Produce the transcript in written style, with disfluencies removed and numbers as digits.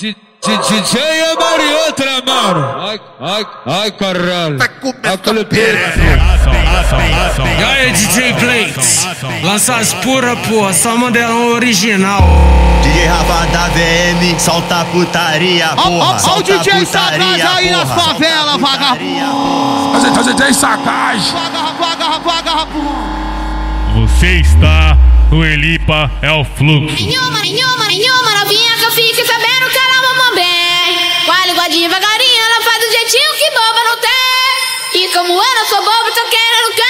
DJ é Marioutra, mano. Ai, caralho. Aquele peito. E aí, DJ Blades, lança as pura, porra, só modelão original. DJ Rafa da VM, solta putaria, porra. Ó o DJ Sagaz aí nas favelas, vagabundo. DJ Sagaz. Vagabundo. Você está no Elipa, é o fluxo. Nenhuma novinha que eu fique sabendo que ela mama bem. Com a língua devagarinho, ela faz do jeitinho que boba não tem. E como eu não sou boba, tô querendo